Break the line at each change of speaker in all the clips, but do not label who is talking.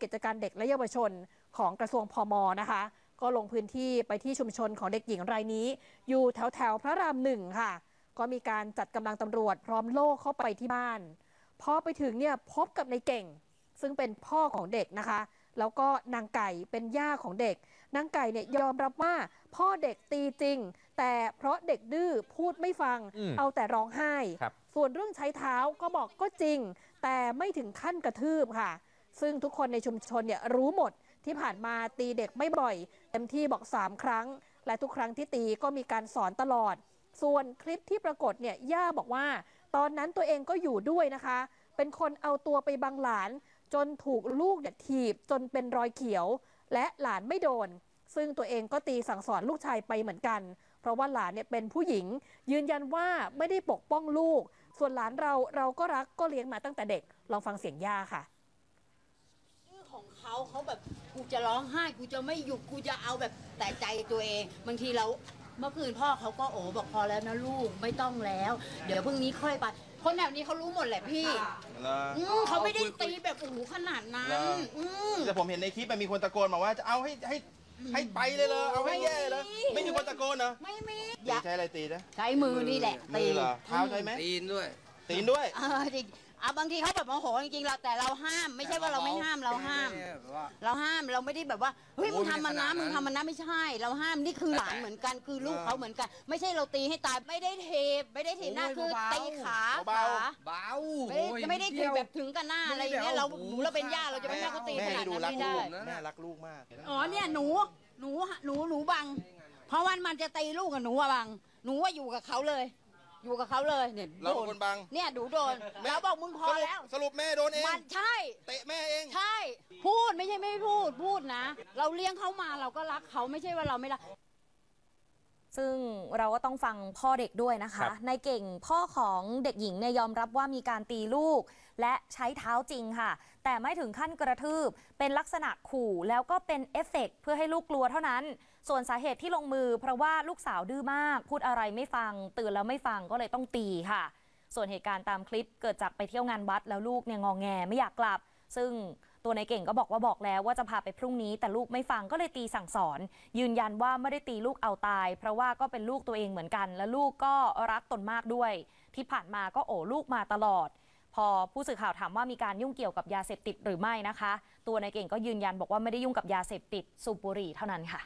กิจการเด็กและเยาวชนของกระทรวงพม.นะคะก็ลงพื้นที่ไปที่ชุมชนของเด็กหญิงรายนี้อยู่แถวพระราม1ค่ะก็มีการจัดกำลังตำรวจพร้อมโล่เข้าไปที่บ้านพอไปถึงเนี่ยพบกับนายเก่งซึ่งเป็นพ่อของเด็กนะคะแล้วก็นางไก่เป็นย่าของเด็กนางไก่เนี่ยยอมรับว่าพ่อเด็กตีจริงแต่เพราะเด็กดื้อพูดไม่ฟังเอาแต่ร้องไห้ส่วนเรื่องใช้เท้าก็บอกก็จริงแต่ไม่ถึงขั้นกระทืบค่ะซึ่งทุกคนในชุมชนเนี่ยรู้หมดที่ผ่านมาตีเด็กไม่บ่อยเต็มที่บอก3 ครั้งและทุกครั้งที่ตีก็มีการสอนตลอดส่วนคลิปที่ปรากฏเนี่ยย่าบอกว่าตอนนั้นตัวเองก็อยู่ด้วยนะคะเป็นคนเอาตัวไปบังหลานจนถูกลูกถีบจนเป็นรอยเขียวและหลานไม่โดนซึ่งตัวเองก็ตีสั่งสอนลูกชายไปเหมือนกันเพราะว่าหลานเนี่ยเป็นผู้หญิงยืนยันว่าไม่ได้ปกป้องลูกส่วนหลานเราก็รักก็เลี้ยงมาตั้งแต่เด็กลองฟังเสียงย่าค่ะ
ของเขาแบบกูจะร้องไห้กูจะไม่หยุดกูจะเอาแบบแต่ใจตัวเองบางทีเราเมื่อคืนพ่อเขาก็บอกพอแล้วนะลูกไม่ต้องแล้วเดี๋ยวพรุ่งนี้ค่อยไปคนแบบนี้เขารู้หมดแหละพี่เขาไม่ได้ตีแบบโอ้โหขนาดนั้น
แต่ผมเห็นในคลิปมันมีคนตะโกนมาว่าจะเอาให้ไปเลยเหรอเอาให้แย่เลยไม่มีคนตะโกนเหรอ
ไม่มี
ใช้อะไรตีนะ
ใช้มือนี่แหละ
ตีเหรอเท้าใช่ไหมตีนด้วย
บางทีเขาแบบโมโหจริงๆเราแต่เราห้ามไม่ใช่ว่าเราไม่ห้ามเราห้ามเราไม่ได้แบบว่าเฮ้ยมึงทำมันนะไม่ใช่เราห้ามนี่คือหลานเหมือนกันคือลูกเขาเหมือนกันไม่ใช่เราตีให้ตายไม่ได้เทหน้าคือตีขา
เบา
ไม่ได้ถึงแบบถึงกันหน้าอะไรอย่างเงี้ยเราเป็นย่าเราจะไม่ให้เขาตีขนาดนั้นไม่ได้
แม่รักลูกมาก
อ๋อเนี่ยหนูบังเพราะวันมันจะตีลูกกับหนูอะบังหนูว่าอยู่กับเขาเลยเนี่ย
เราคนบัง
เนี่ยดูโดนเราบอกมึงพอแล้ว
สรุปแม่โดนเอง
มันใช่
เตะแม่เอง
ใช่พูดไม่ใช่ไม่พูดนะเราเลี้ยงเขามาเราก็รักเขาไม่ใช่ว่าเราไม่รัก
ซึ่งเราก็ต้องฟังพ่อเด็กด้วยนะคะนายเก่งพ่อของเด็กหญิงเนี่ยยอมรับว่ามีการตีลูกและใช้เท้าจริงค่ะแต่ไม่ถึงขั้นกระทืบเป็นลักษณะขู่แล้วก็เป็นเอฟเฟกต์เพื่อให้ลูกกลัวเท่านั้นส่วนสาเหตุที่ลงมือเพราะว่าลูกสาวดื้อมากพูดอะไรไม่ฟังตื่นแล้วไม่ฟังก็เลยต้องตีค่ะส่วนเหตุการณ์ตามคลิปเกิดจากไปเที่ยวงานวัดแล้วลูกเนี่ยงอแงไม่อยากกลับซึ่งตัวนายเก่งก็บอกแล้วว่าจะพาไปพรุ่งนี้แต่ลูกไม่ฟังก็เลยตีสั่งสอนยืนยันว่าไม่ได้ตีลูกเอาตายเพราะว่าก็เป็นลูกตัวเองเหมือนกันและลูกก็รักตนมากด้วยที่ผ่านมาก็โอ้ลูกมาตลอดพอผู้สื่อข่าวถามว่ามีการยุ่งเกี่ยวกับยาเสพติดหรือไม่นะคะตัวนายเก่งก็ยืนยันบอกว่าไม่ได้ยุ่งกับยาเสพติดสูบบุหรี่เท่านั้นค่ะ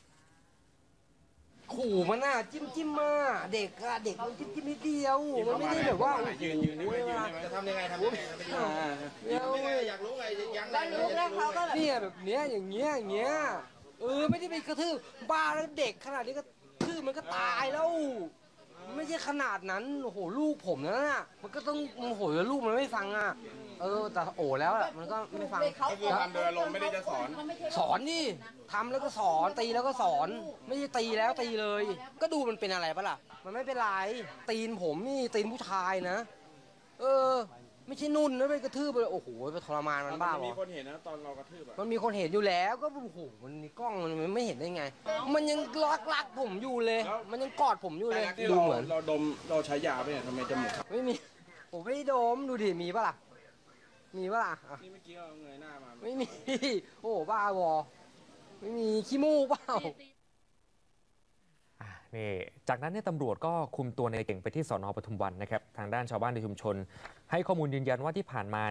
ขู่มันน่ะจิ้มมาเด็กมันจิ้มนิดเดียวมันไม่ได้แบบว่า
ยืนจะทำยังไงอยากรู้ไงยังไง
เนี่ยแบบเนี้ยอย่างเงี้ยไม่ได้ไปกระทืบบ้าแล้วเด็กขนาดนี้ก็ทืบมันก็ตายแล้วไม่ใช่ขนาดนั้นโอ้โหลูกผมนั่นน่ะมันก็ต้องโอ้โหแล้วลูกมันไม่ฟังอ่ะแต่โอ้แล้วอ่ะมันก็ไม่ฟัง
ก็คือทำโดยอารมณ์ไม่ได้จะ
สอนนี่ทำแล้วก็สอนตีแล้วก็สอนไม่ใช่ตีแล้วตีเลยก็ดูมันเป็นอะไรปะล่ะมันไม่เป็นไรตีนผมนี่ตีนผู้ชายนะไม่ใช่นุ่นนะไปกระทืบเลยโอ้โหไปทรมานมันบ้า
มีคนเห็นนะตอนเรากระทืบ
มันมีคนเห็นอยู่แล้วก็โอ้โหมันมีกล้องมันไม่เห็นได้ไงมันยังรักผมอยู่เลยมันยังกอดผมอยู่เลย
ดูเหมือนเราใช้ยาไปเนี่ยทำไมจมูก
ไม่มีผมไม่ได้ดมดูดิมีปะล่ะนี่เ
มื่อกี้เอาเงยหน้ามา
ไม่มีโอ้บ้าบอไม่มีขี้มูกเปล่า
นี่จากนั้นเนี่ยตำรวจก็คุมตัวในเก่งไปที่สน.ปทุมวันนะครับทางด้านชาวบ้านในชุมชนให้ข้อมูลยืนยันว่าที่ผ่านมา